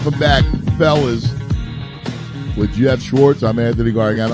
Welcome back, fellas. With Jeff Schwartz, I'm Anthony Gargano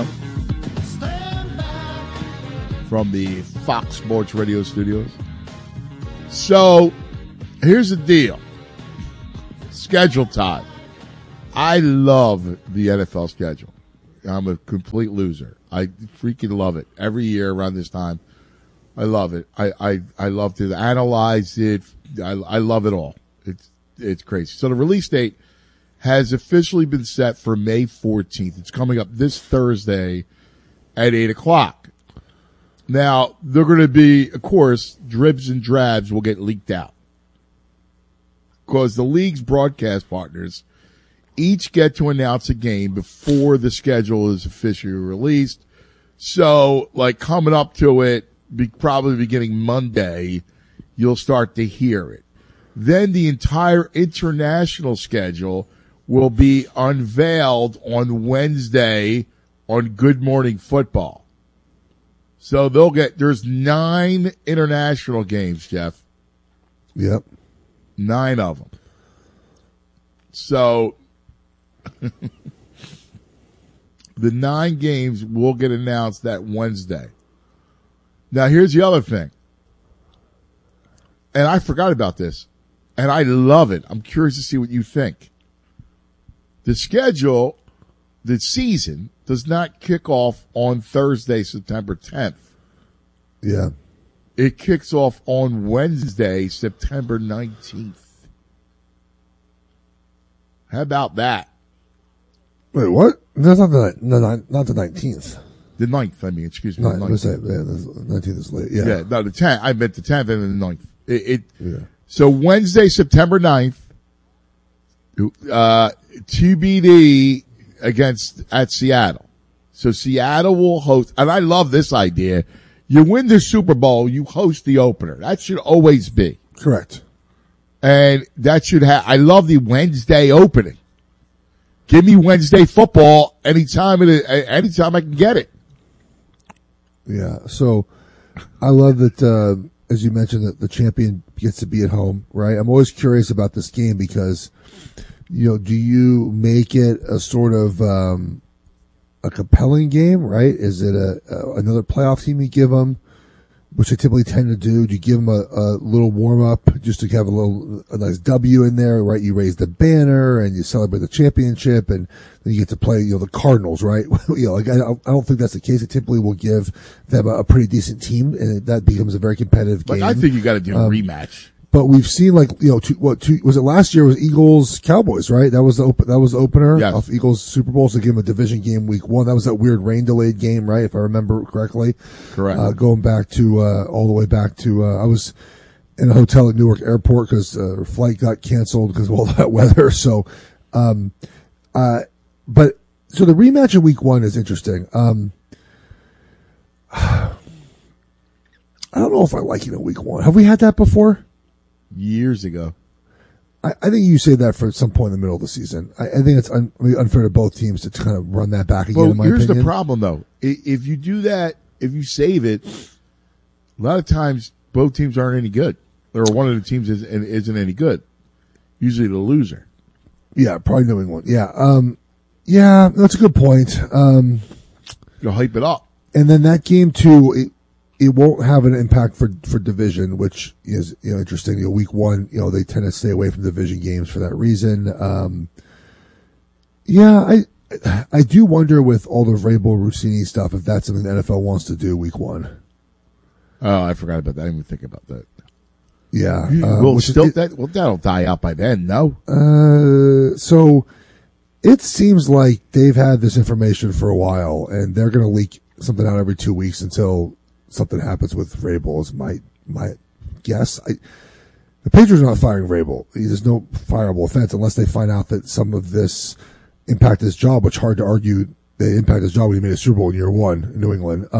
from the Fox Sports Radio studios. So, here's the deal. Schedule time. I love the NFL schedule. I'm a complete loser. I freaking love it. Every year around this time, I love it. I love to analyze it. I love it all. It's crazy. So the release date has officially been set for May 14th. It's coming up this Thursday at 8 o'clock. Now, they're going to be, of course, dribs and drabs will get leaked out. Because the league's broadcast partners each get to announce a game before the schedule is officially released. So, like, coming up to it, probably beginning Monday, you'll start to hear it. Then the entire international schedule will be unveiled on Wednesday on Good Morning Football. So there's 9 international games, Jeff. Yep. 9 of them. So the 9 games will get announced that Wednesday. Now here's the other thing. And I forgot about this. And I love it. I'm curious to see what you think. The schedule, the season, does not kick off on Thursday, September 10th. Yeah. It kicks off on Wednesday, September 19th. How about that? Wait, what? That's not the 19th. The 9th, I mean, excuse me. No, the 19th is late. Yeah. Yeah, no, the 10th. I meant the 10th and the 9th. Yeah. So Wednesday, September 9th, TBD at Seattle. So Seattle will host, and I love this idea. You win the Super Bowl, you host the opener. That should always be. Correct. And that should I love the Wednesday opening. Give me Wednesday football anytime I can get it. Yeah. So I love that, as you mentioned, that the champion gets to be at home, right? I'm always curious about this game because, do you make it a sort of, a compelling game, right? Is it another playoff team you give them, which I typically tend to do? Do you give them a little warm up just to have a nice W in there, right? You raise the banner and you celebrate the championship, and then you get to play, the Cardinals, right? I don't think that's the case. It typically will give them a pretty decent team, and that becomes a very competitive game. I think you got to do a rematch. But we've seen was it last year? Was Eagles Cowboys, right? That was the opener of Eagles Super Bowl. So give them a division game week 1. That was that weird rain delayed game, right? If I remember correctly. Correct. Going back to all the way back to I was in a hotel at Newark Airport because flight got canceled because of all that weather. So, but so the rematch in week 1 is interesting. I don't know if I like it in week 1. Have we had that before? Years ago. I think you say that for some point in the middle of the season. I think it's unfair to both teams to kind of run that back again, in my opinion. Here's the problem, though. If you do that, if you save it, a lot of times both teams aren't any good. Or one of the teams isn't any good. Usually the loser. Yeah, probably New England. Yeah. Yeah, that's a good point. You'll hype it up. And then that game, too, it won't have an impact for division, which is interesting. Week 1, they tend to stay away from division games for that reason. I do wonder with all the Vrabel Rossini stuff if that's something the NFL wants to do week 1. Oh, I forgot about that. I didn't even think about that. Yeah, that'll die out by then. No. So it seems like they've had this information for a while, and they're going to leak something out every 2 weeks until something happens with Vrabel is my guess. The Patriots are not firing Vrabel. There's no fireable offense unless they find out that some of this impacted his job, which hard to argue they impacted his job when he made a Super Bowl in year 1 in New England.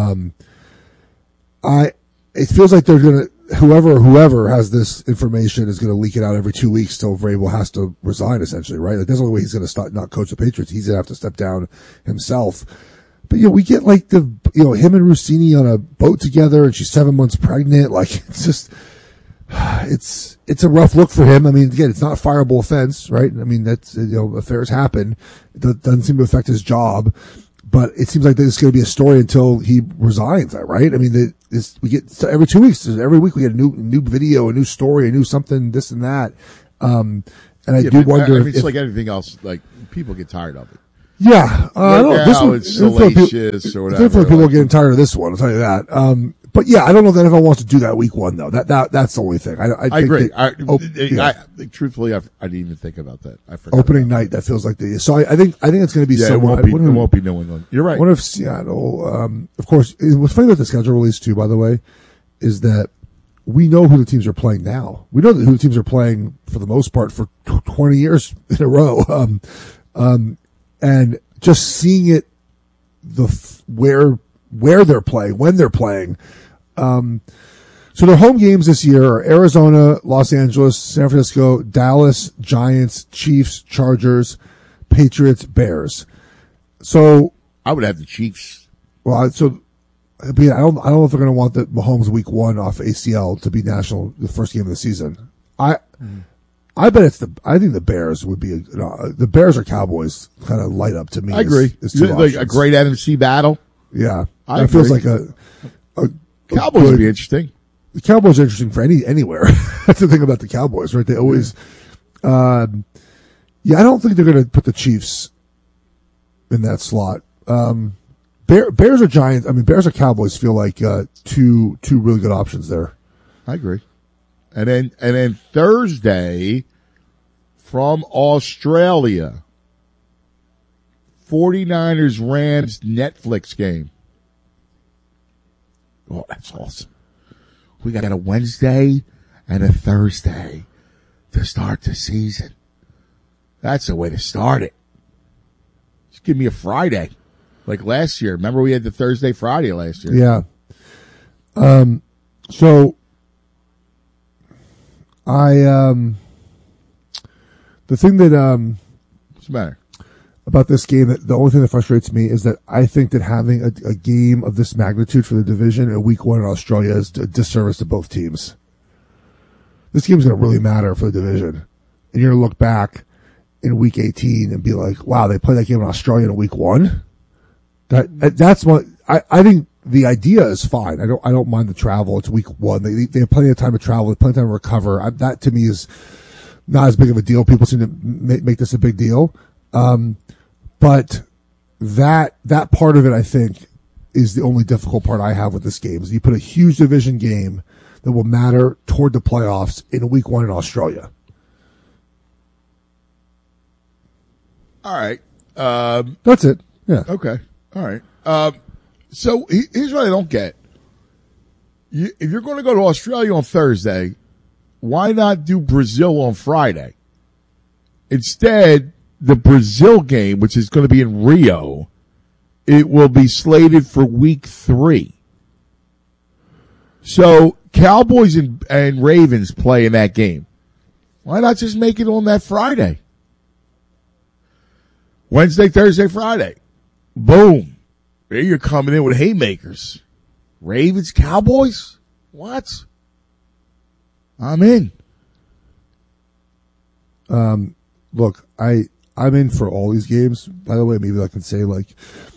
It feels like they're going to, whoever has this information is going to leak it out every 2 weeks till Vrabel has to resign, essentially, right? Like that's the only way he's going to not coach the Patriots. He's going to have to step down himself. But, we get like him and Rossini on a boat together and she's 7 months pregnant. Like, it's just, it's a rough look for him. I mean, again, it's not a fireable offense, right? I mean, that's, affairs happen. It doesn't seem to affect his job, but it seems like this is going to be a story until he resigns, right? I mean, we get every 2 weeks, every week we get a new video, a new story, a new something, this and that. And I do wonder it's like anything else, like people get tired of it. Yeah. I don't know. This one, it's salacious or whatever. Definitely people are getting tired of this one, I'll tell you that. But yeah, I don't know if the NFL wants to do that week one though. That's the only thing. I agree. Truthfully, I didn't even think about that. I forgot. Opening night, that feels like so I think it's going to be somewhat. It won't be New England. You're right. One of Seattle, of course, what's funny about the schedule release too, by the way, is that we know who the teams are playing now. We know who the teams are playing for the most part for 20 years in a row. And just seeing it, where they're playing, when they're playing. So their home games this year are Arizona, Los Angeles, San Francisco, Dallas, Giants, Chiefs, Chargers, Patriots, Bears. So I would have the Chiefs. Well, I don't know if they're going to want the Mahomes week one off ACL to be the first game of the season. I bet I think the Bears would be the Bears or Cowboys kind of light up to me. I agree. It's like a great NFC battle. Yeah. It feels like a Cowboys would be interesting. The Cowboys are interesting for anywhere. That's the thing about the Cowboys, right? They always, I don't think they're going to put the Chiefs in that slot. Bears or Giants. I mean, Bears or Cowboys feel like two really good options there. I agree. And then Thursday from Australia, 49ers Rams Netflix game. Oh, that's awesome. We got a Wednesday and a Thursday to start the season. That's the way to start it. Just give me a Friday. Like last year. Remember we had the Thursday, Friday last year. Yeah. So the thing that, what's the matter? About this game, the only thing that frustrates me is that I think that having a game of this magnitude for the division in week one in Australia is a disservice to both teams. This game's going to really matter for the division. And you're going to look back in week 18 and be like, wow, they played that game in Australia in week one? That's what, I think the idea is fine. I don't mind the travel. It's week one. They have plenty of time to travel, plenty of time to recover. That to me is not as big of a deal. People seem to make this a big deal. But that part of it, I think, is the only difficult part I have with this game. Is you put a huge division game that will matter toward the playoffs in week one in Australia. All right. That's it. Yeah. Okay. All right. So here's what I don't get. If you're going to go to Australia on Thursday, why not do Brazil on Friday? Instead, the Brazil game, which is going to be in Rio, it will be slated for week 3. So Cowboys and Ravens play in that game. Why not just make it on that Friday? Wednesday, Thursday, Friday. Boom. There you're coming in with haymakers. Ravens, Cowboys? What? I'm in. Look, I'm in for all these games. By the way, maybe I can say like,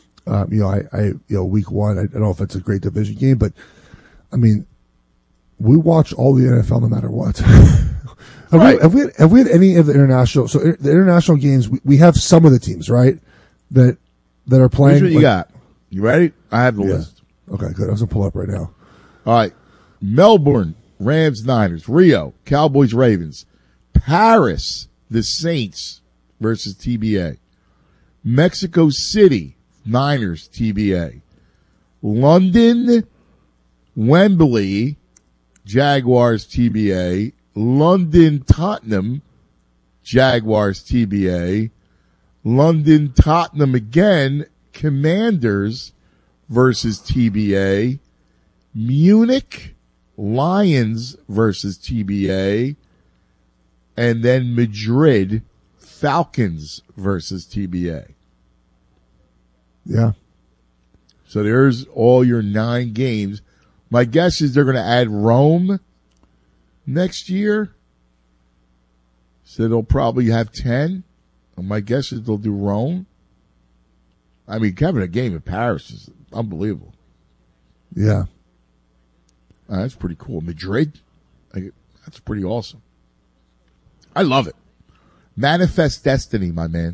week one, I don't know if it's a great division game, but I mean, we watch all the NFL no matter what. Have we had any of the international? So the international games, we have some of the teams, right? That are playing. Here's what you got. You ready? I have the list. Okay, good. I was gonna pull up right now. All right. Melbourne, Rams, Niners. Rio, Cowboys, Ravens. Paris, the Saints versus TBA. Mexico City, Niners, TBA. London, Wembley, Jaguars, TBA. London, Tottenham, Jaguars, TBA. London, Tottenham again, Commanders versus TBA. Munich, Lions versus TBA. And then Madrid, Falcons versus TBA. Yeah. So there's all your 9 games. My guess is they're going to add Rome next year. So they'll probably have 10. My guess is they'll do Rome. I mean, having a game in Paris is unbelievable. Yeah. That's pretty cool. Madrid, that's pretty awesome. I love it. Manifest destiny, my man.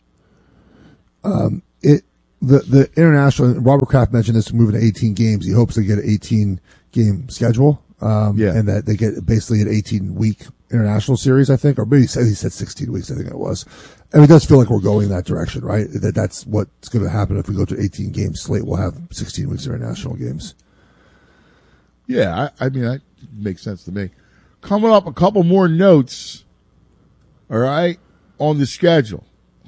The international, Robert Kraft mentioned this, moving to 18 games. He hopes they get an 18-game schedule. And that they get basically an 18-week international series, I think, or maybe he said 16 weeks, I think it was. I mean, it does feel like we're going that direction, right? That's what's going to happen if we go to 18-game slate. We'll have 16 weeks of international games. Yeah, I mean, that makes sense to me. Coming up, a couple more notes, all right, on the schedule.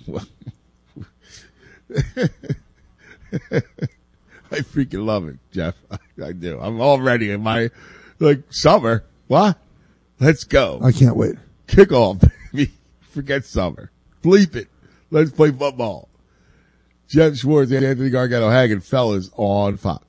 I freaking love it, Jeff. I do. I'm already in my, summer. What? Let's go. I can't wait. Kick off, baby. Forget summer. Bleep it. Let's play football. Jeff Schwartz and Anthony Gargano-Hagen, fellas, on Fox.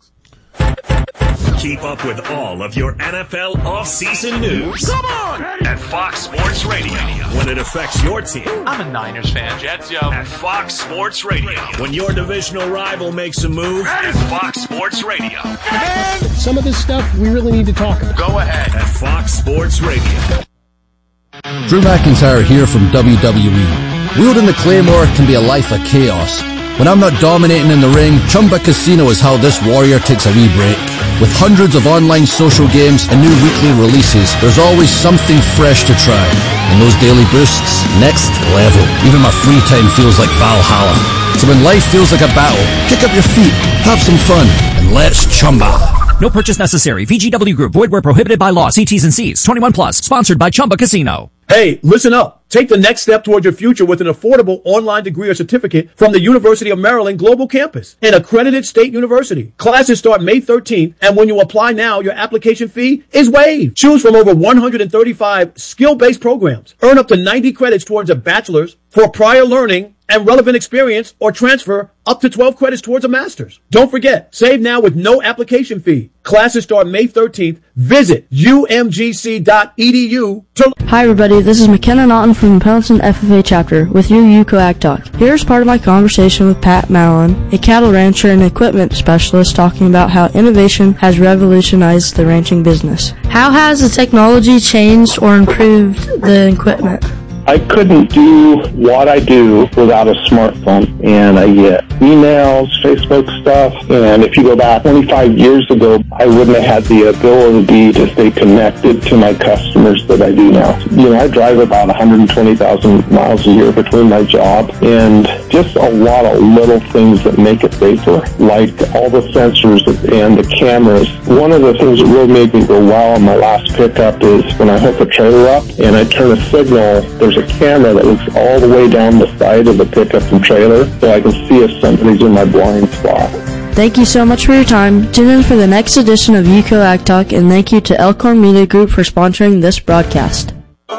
Keep up with all of your NFL offseason news. Come on! At Fox Sports Radio. When it affects your team. I'm a Niners fan. Jets, yo. At Fox Sports Radio. When your divisional rival makes a move. At Fox Sports Radio. And some of this stuff we really need to talk about. Go ahead. At Fox Sports Radio. Drew McIntyre here from WWE. Wielding the Claymore can be a life of chaos. When I'm not dominating in the ring, Chumba Casino is how this warrior takes a wee break. With hundreds of online social games and new weekly releases, there's always something fresh to try. And those daily boosts, next level. Even my free time feels like Valhalla. So when life feels like a battle, kick up your feet, have some fun, and let's chumba. No purchase necessary. VGW Group. Void where prohibited by law. See T's and C's. 21 plus. Sponsored by Chumba Casino. Hey, listen up. Take the next step towards your future with an affordable online degree or certificate from the University of Maryland Global Campus, an accredited state university. Classes start May 13th, and when you apply now, your application fee is waived. Choose from over 135 skill-based programs. Earn up to 90 credits towards a bachelor's for prior learning and relevant experience, or transfer up to 12 credits towards a master's. Don't forget, save now with no application fee. Classes start May 13th. Visit umgc.edu to... Hi everybody, this is McKenna Naughton from the Pendleton FFA chapter with your UCO Ag Talk. Here's part of my conversation with Pat Mallon, a cattle rancher and equipment specialist, talking about how innovation has revolutionized the ranching business. How has the technology changed or improved the equipment? I couldn't do what I do without a smartphone, and I get emails, Facebook stuff, and if you go back 25 years ago, I wouldn't have had the ability to stay connected to my customers that I do now. You know, I drive about 120,000 miles a year between my job, and just a lot of little things that make it safer, like all the sensors and the cameras. One of the things that really made me go wow on my last pickup is when I hook a trailer up and I turn a signal, there's a camera that looks all the way down the side of the pickup and trailer, so I can see if somebody's in my blind spot. Thank you so much for your time. Tune in for the next edition of UCO Ag Talk, and thank you to Elkhorn Media Group for sponsoring this broadcast.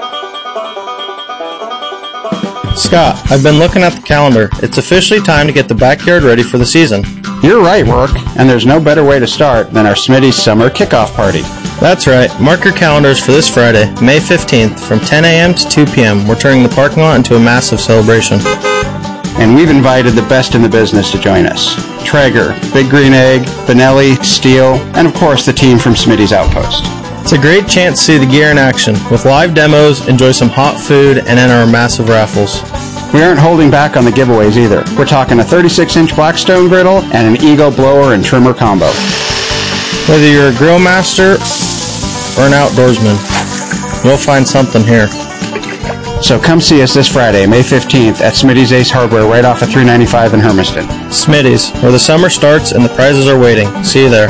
Scott, I've been looking at the calendar. It's officially time to get the backyard ready for the season. You're right, Rourke, and there's no better way to start than our Smitty's Summer Kickoff Party. That's right. Mark your calendars for this Friday, May 15th, from 10 a.m. to 2 p.m. We're turning the parking lot into a massive celebration. And we've invited the best in the business to join us. Traeger, Big Green Egg, Benelli, Steel, and of course the team from Smitty's Outpost. It's a great chance to see the gear in action. With live demos, enjoy some hot food, and enter our massive raffles. We aren't holding back on the giveaways either. We're talking a 36-inch Blackstone griddle and an Eagle blower and trimmer combo. Whether you're a grill master or an outdoorsman, you'll find something here. So come see us this Friday, May 15th at Smitty's Ace Hardware right off of 395 in Hermiston. Smitty's, where the summer starts and the prizes are waiting. See you there.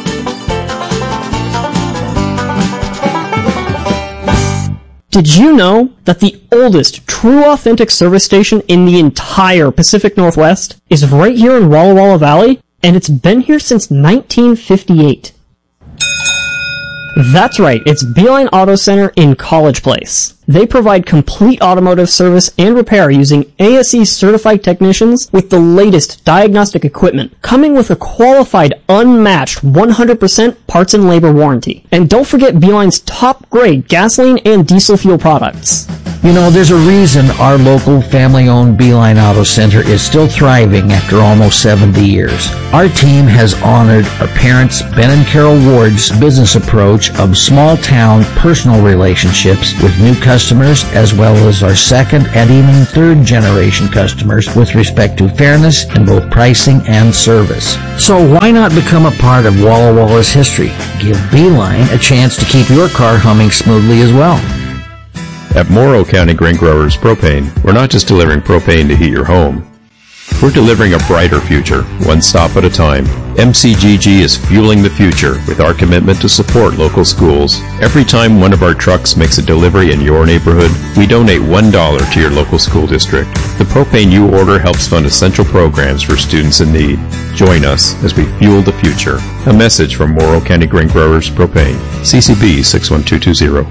Did you know that the oldest true authentic service station in the entire Pacific Northwest is right here in Walla Walla Valley? And it's been here since 1958. That's right, it's Beeline Auto Center in College Place. They provide complete automotive service and repair using ASE certified technicians with the latest diagnostic equipment, coming with a qualified, unmatched 100% parts and labor warranty. And don't forget Beeline's top grade gasoline and diesel fuel products. You know, there's a reason our local family-owned Beeline Auto Center is still thriving after almost 70 years. Our team has honored our parents, Ben and Carol Ward's business approach of small-town personal relationships with new customers, as well as our second and even third-generation customers with respect to fairness in both pricing and service. So why not become a part of Walla Walla's history? Give Beeline a chance to keep your car humming smoothly as well. At Morrow County Grain Growers Propane, we're not just delivering propane to heat your home. We're delivering a brighter future, one stop at a time. MCGG is fueling the future with our commitment to support local schools. Every time one of our trucks makes a delivery in your neighborhood, we donate $1 to your local school district. The propane you order helps fund essential programs for students in need. Join us as we fuel the future. A message from Morrow County Grain Growers Propane. CCB 61220.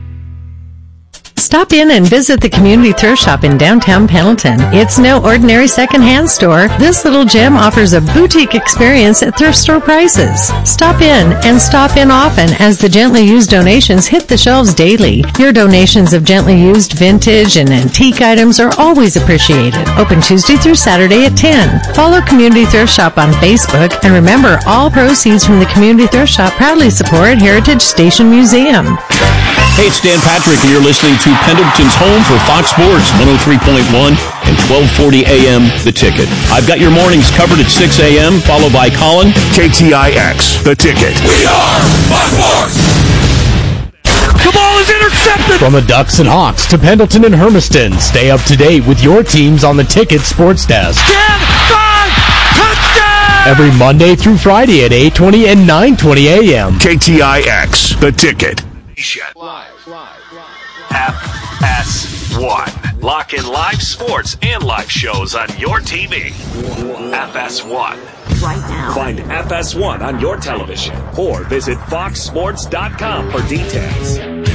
Stop in and visit the Community Thrift Shop in downtown Pendleton. It's no ordinary secondhand store. This little gem offers a boutique experience at thrift store prices. Stop in and stop in often as the gently used donations hit the shelves daily. Your donations of gently used vintage and antique items are always appreciated. Open Tuesday through Saturday at 10. Follow Community Thrift Shop on Facebook, and remember, all proceeds from the Community Thrift Shop proudly support Heritage Station Museum. Hey, it's Dan Patrick, and you're listening to Pendleton's home for Fox Sports 103.1 and 1240 AM, The Ticket. I've got your mornings covered at 6 a.m., followed by Colin. KTIX, The Ticket. We are Fox Sports! The ball is intercepted! From the Ducks and Hawks to Pendleton and Hermiston, stay up to date with your teams on the Ticket Sports Desk. 10, 5, touchdown! Every Monday through Friday at 8:20 and 9:20 a.m. KTIX, The Ticket. FS1. Lock in live sports and live shows on your TV. FS1. Right now. Find FS1 on your television or visit foxsports.com for details.